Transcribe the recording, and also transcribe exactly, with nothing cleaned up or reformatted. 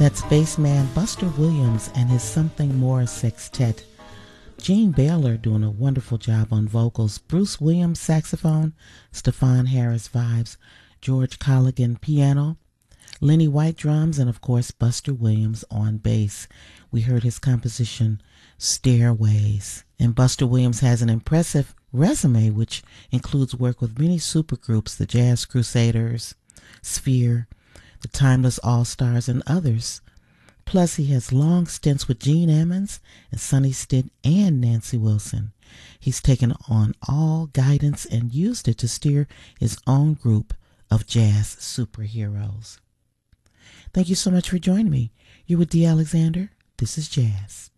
That's bassman Buster Williams and his Something More Sextet. Gene Baylor doing a wonderful job on vocals. Bruce Williams saxophone, Stefan Harris vibes, George Colligan piano, Lenny White drums, and of course Buster Williams on bass. We heard his composition Stairways. And Buster Williams has an impressive resume which includes work with many supergroups, the Jazz Crusaders, Sphere, the Timeless All-Stars, and others. Plus, he has long stints with Gene Ammons and Sonny Stitt and Nancy Wilson. He's taken on all guidance and used it to steer his own group of jazz superheroes. Thank you so much for joining me. You're with Dee Alexander. This is Jazz.